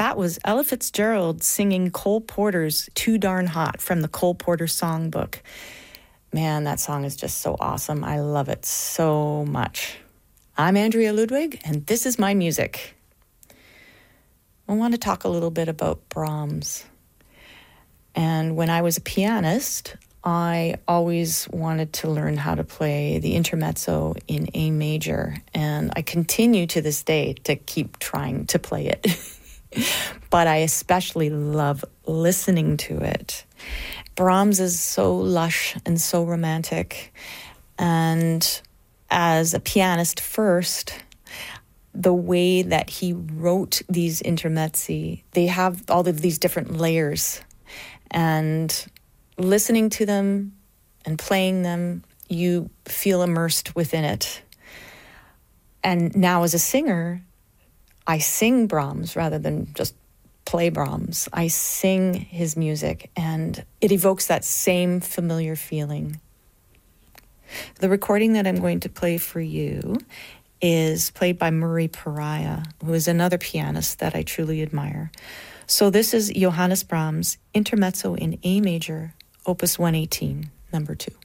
That was Ella Fitzgerald singing Cole Porter's Too Darn Hot from the Cole Porter Songbook. Man, that song is just so awesome. I love it so much. I'm Andrea Ludwig, and this is my music. I want to talk a little bit about Brahms. And when I was a pianist, I always wanted to learn how to play the intermezzo in A major, and I continue to this day to keep trying to play it. But I especially love listening to it. Brahms is so lush and so romantic, and as a pianist first, the way that he wrote these intermezzi, they have all of these different layers, and listening to them and playing them, you feel immersed within it. And now as a singer, I sing Brahms rather than just play Brahms. I sing his music, and it evokes that same familiar feeling. The recording that I'm going to play for you is played by Murray Pariah, who is another pianist that I truly admire. So this is Johannes Brahms, Intermezzo in A major, Opus 118, number 2.